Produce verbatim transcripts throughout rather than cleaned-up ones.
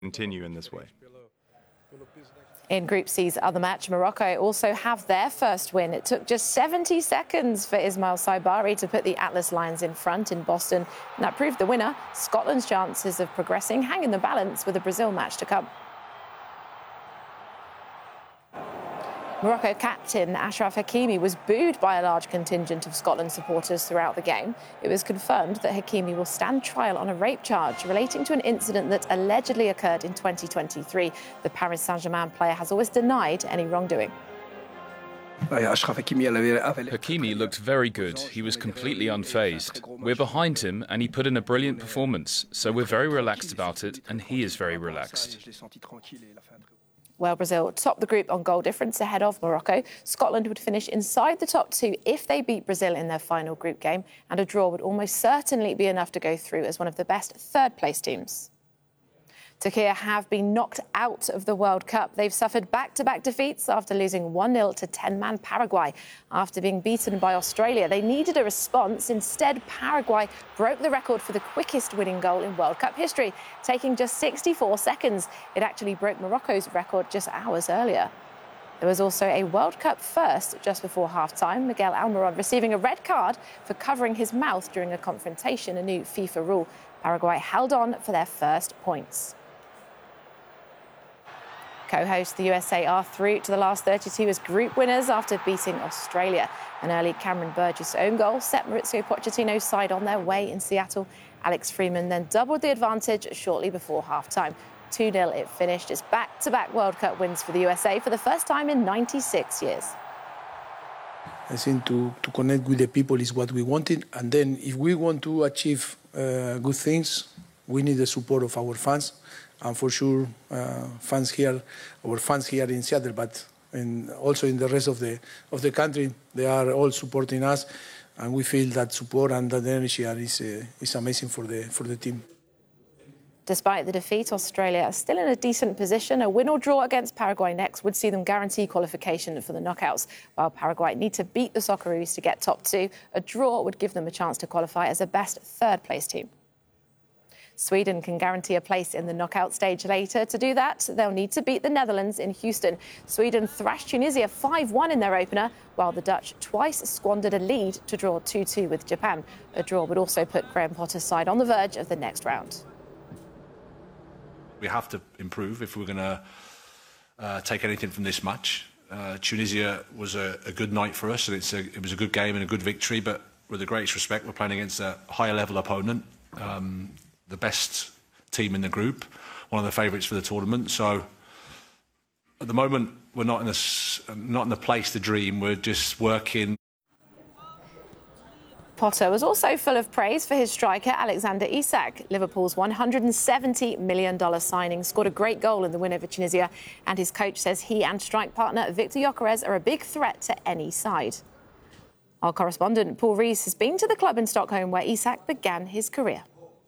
continue in this way. In Group C's other match, Morocco also have their first win. It took just seventy seconds for Ismail Saibari to put the Atlas Lions in front in Boston, and that proved the winner. Scotland's chances of progressing hang in the balance with a Brazil match to come. Morocco captain Achraf Hakimi was booed by a large contingent of Scotland supporters throughout the game. It was confirmed that Hakimi will stand trial on a rape charge relating to an incident that allegedly occurred in twenty twenty-three. The Paris Saint-Germain player has always denied any wrongdoing. Hakimi looked very good. He was completely unfazed. We're behind him and he put in a brilliant performance. So we're very relaxed about it and he is very relaxed. Well, Brazil topped the group on goal difference ahead of Morocco. Scotland would finish inside the top two if they beat Brazil in their final group game, and a draw would almost certainly be enough to go through as one of the best third-place teams. Turkey have been knocked out of the World Cup. They've suffered back-to-back defeats after losing one nil to ten-man Paraguay. After being beaten by Australia, they needed a response. Instead, Paraguay broke the record for the quickest winning goal in World Cup history, taking just sixty-four seconds. It actually broke Morocco's record just hours earlier. There was also a World Cup first just before half-time. Miguel Almiron receiving a red card for covering his mouth during a confrontation, a new FIFA rule. Paraguay held on for their first points. Co-host the U S A are through to the last thirty-two as group winners after beating Australia. An early Cameron Burgess own goal set Maurizio Pochettino's side on their way in Seattle. Alex Freeman then doubled the advantage shortly before half-time. two nil it finished. It's back-to-back World Cup wins for the U S A for the first time in ninety-six years. I think to, to connect with the people is what we wanted. And then if we want to achieve uh, good things, we need the support of our fans. And for sure, uh, fans here, our fans here in Seattle, but in, also in the rest of the of the country, they are all supporting us, and we feel that support and that energy is uh, is amazing for the for the team. Despite the defeat, Australia are still in a decent position. A win or draw against Paraguay next would see them guarantee qualification for the knockouts, while Paraguay need to beat the Socceroos to get top two. A draw would give them a chance to qualify as a best third-place team. Sweden can guarantee a place in the knockout stage later. To do that, they'll need to beat the Netherlands in Houston. Sweden thrashed Tunisia five one in their opener, while the Dutch twice squandered a lead to draw two two with Japan. A draw would also put Graham Potter's side on the verge of the next round. We have to improve if we're going to uh, take anything from this match. Uh, Tunisia was a, a good night for us, and it's a, it was a good game and a good victory, but with the greatest respect, we're playing against a higher level opponent. Um, the best team in the group, one of the favourites for the tournament. So at the moment, we're not in a, not in a place to dream. We're just working. Potter was also full of praise for his striker, Alexander Isak. Liverpool's one hundred seventy million dollars signing scored a great goal in the win over Tunisia, and his coach says he and strike partner Victor Gyökeres are a big threat to any side. Our correspondent, Paul Rees, has been to the club in Stockholm where Isak began his career.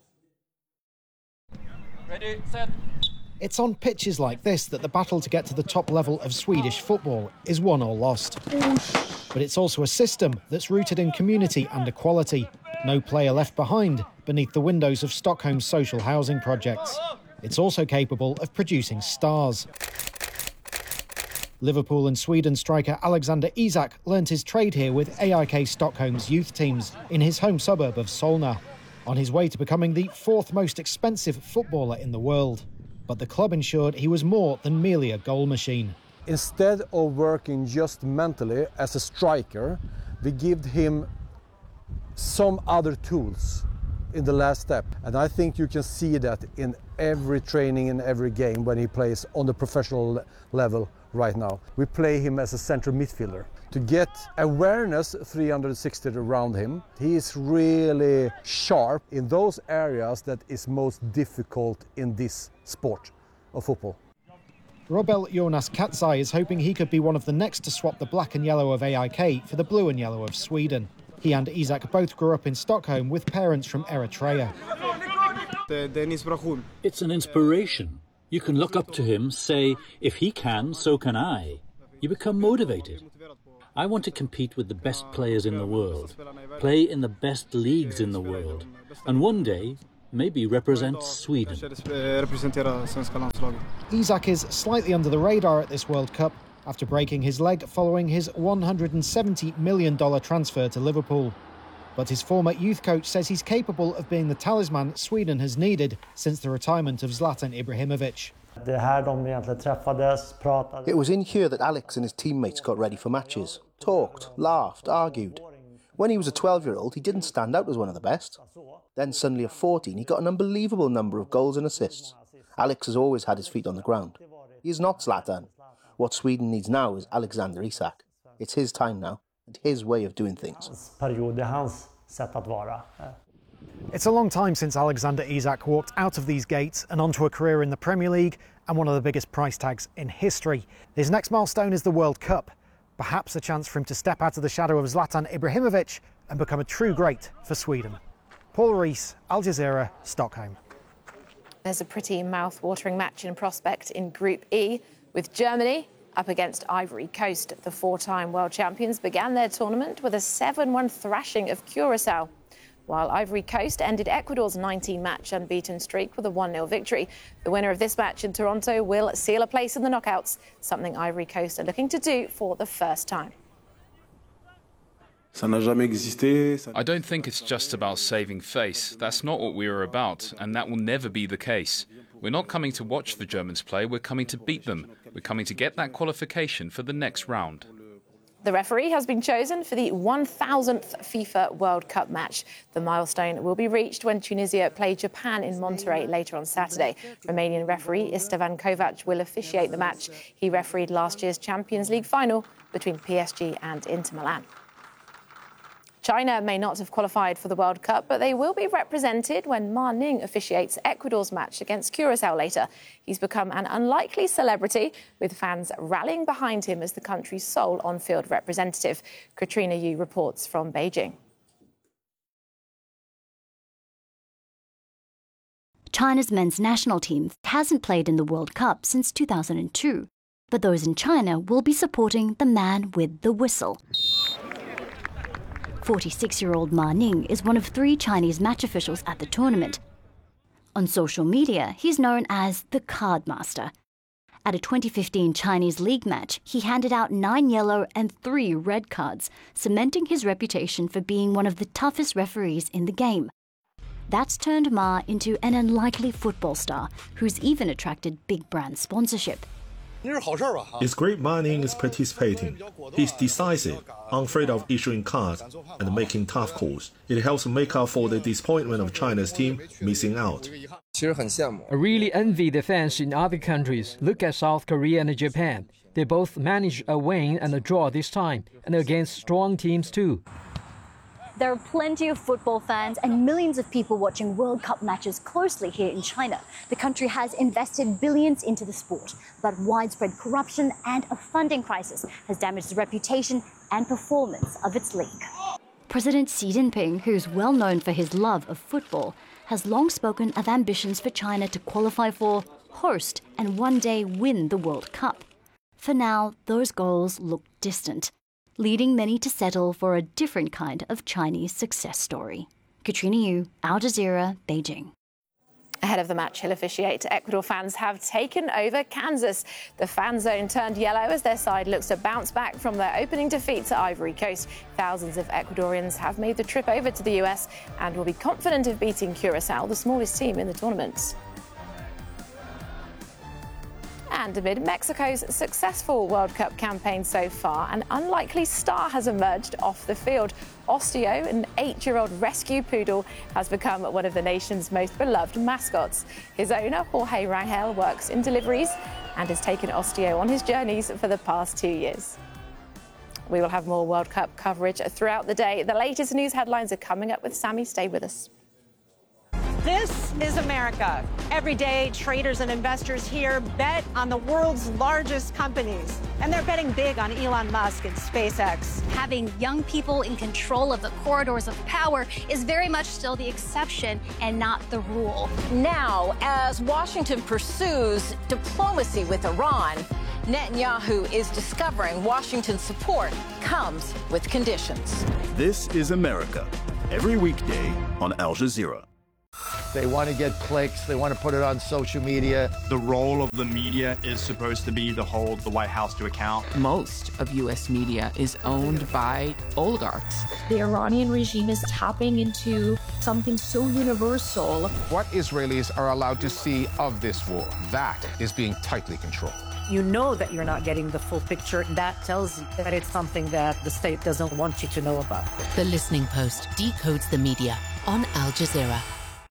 Ready, set. It's on pitches like this that the battle to get to the top level of Swedish football is won or lost. But it's also a system that's rooted in community and equality. No player left behind beneath the windows of Stockholm's social housing projects. It's also capable of producing stars. Liverpool and Sweden striker Alexander Isak learnt his trade here with A I K Stockholm's youth teams in his home suburb of Solna, on his way to becoming the fourth most expensive footballer in the world. But the club ensured he was more than merely a goal machine. Instead of working just mentally as a striker, we give him some other tools in the last step. And I think you can see that in every training, in every game when he plays on the professional level right now. We play him as a central midfielder. To get awareness three hundred sixty around him, he is really sharp in those areas that is most difficult in this sport of football. Robel Jonas Katzai is hoping he could be one of the next to swap the black and yellow of A I K for the blue and yellow of Sweden. He and Isak both grew up in Stockholm with parents from Eritrea. It's an inspiration. You can look up to him, say, if he can, so can I. You become motivated. I want to compete with the best players in the world, play in the best leagues in the world, and one day maybe represent Sweden. Isak is slightly under the radar at this World Cup after breaking his leg following his one hundred seventy million dollars transfer to Liverpool. But his former youth coach says he's capable of being the talisman Sweden has needed since the retirement of Zlatan Ibrahimovic. It was in here that Alex and his teammates got ready for matches, talked, laughed, argued. When he was a twelve-year-old, he didn't stand out as one of the best. Then suddenly at fourteen, he got an unbelievable number of goals and assists. Alex has always had his feet on the ground. He is not Zlatan. What Sweden needs now is Alexander Isak. It's his time now, and his way of doing things. It's a long time since Alexander Isak walked out of these gates and onto a career in the Premier League and one of the biggest price tags in history. His next milestone is the World Cup, perhaps a chance for him to step out of the shadow of Zlatan Ibrahimovic and become a true great for Sweden. Paul Rees, Al Jazeera, Stockholm. There's a pretty mouth-watering match in prospect in Group E, with Germany up against Ivory Coast. The four-time world champions began their tournament with a seven one thrashing of Curaçao, while Ivory Coast ended Ecuador's nineteen-match unbeaten streak with a one nil victory. The winner of this match in Toronto will seal a place in the knockouts, something Ivory Coast are looking to do for the first time. I don't think it's just about saving face. That's not what we are about, and that will never be the case. We're not coming to watch the Germans play, we're coming to beat them. We're coming to get that qualification for the next round. The referee has been chosen for the one thousandth FIFA World Cup match. The milestone will be reached when Tunisia play Japan in Monterrey later on Saturday. Romanian referee Istvan Kovac will officiate the match. He refereed last year's Champions League final between P S G and Inter Milan. China may not have qualified for the World Cup, but they will be represented when Ma Ning officiates Ecuador's match against Curaçao later. He's become an unlikely celebrity, with fans rallying behind him as the country's sole on-field representative. Katrina Yu reports from Beijing. China's men's national team hasn't played in the World Cup since two thousand two, but those in China will be supporting the man with the whistle. forty-six-year-old Ma Ning is one of three Chinese match officials at the tournament. On social media, he's known as the Card Master. At a twenty fifteen Chinese League match, he handed out nine yellow and three red cards, cementing his reputation for being one of the toughest referees in the game. That's turned Ma into an unlikely football star, who's even attracted big brand sponsorship. It's great Ma Ning is participating. He's decisive, unafraid of issuing cards and making tough calls. It helps make up for the disappointment of China's team missing out. I really envy the fans in other countries. Look at South Korea and Japan. They both managed a win and a draw this time, and against strong teams too. There are plenty of football fans and millions of people watching World Cup matches closely here in China. The country has invested billions into the sport, but widespread corruption and a funding crisis has damaged the reputation and performance of its league. President Xi Jinping, who's well known for his love of football, has long spoken of ambitions for China to qualify for, host, and one day win the World Cup. For now, those goals look distant, leading many to settle for a different kind of Chinese success story. Katrina Yu, Al Jazeera, Beijing. Ahead of the match he'll officiate, Ecuador fans have taken over Kansas. The fan zone turned yellow as their side looks to bounce back from their opening defeat to Ivory Coast. Thousands of Ecuadorians have made the trip over to the U S and will be confident of beating Curaçao, the smallest team in the tournament. And amid Mexico's successful World Cup campaign so far, an unlikely star has emerged off the field. Osteo, an eight-year-old rescue poodle, has become one of the nation's most beloved mascots. His owner, Jorge Rangel, works in deliveries and has taken Osteo on his journeys for the past two years. We will have more World Cup coverage throughout the day. The latest news headlines are coming up with Sammy. Stay with us. This is America. Every day, traders and investors here bet on the world's largest companies. And they're betting big on Elon Musk and SpaceX. Having young people in control of the corridors of power is very much still the exception and not the rule. Now, as Washington pursues diplomacy with Iran, Netanyahu is discovering Washington's support comes with conditions. This is America. Every weekday on Al Jazeera. They want to get clicks. They want to put it on social media. The role of the media is supposed to be to hold the White House to account. Most of U S media is owned by oligarchs. The Iranian regime is tapping into something so universal. What Israelis are allowed to see of this war, that is being tightly controlled. You know that you're not getting the full picture. That tells you that it's something that the state doesn't want you to know about. The Listening Post decodes the media on Al Jazeera.